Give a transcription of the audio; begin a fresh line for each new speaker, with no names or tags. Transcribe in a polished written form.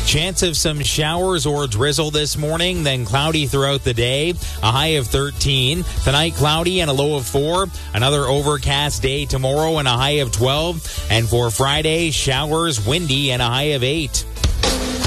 Chance of some showers or drizzle this morning, then cloudy throughout the day. A high of 13. Tonight, cloudy and a low of 4. Another overcast day tomorrow and a high of 12. And for Friday, showers, windy, and a high of 8.